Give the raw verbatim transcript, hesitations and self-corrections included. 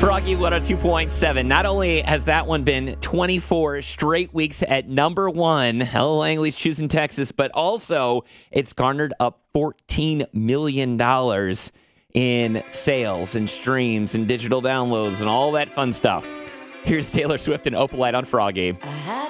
Froggy one oh two point seven. Not only has that one been twenty-four straight weeks at number one, Ella Langley's Choosing Texas, but also it's garnered up fourteen million dollars in sales and streams and digital downloads and all that fun stuff. Here's Taylor Swift and Opalite on Froggy. I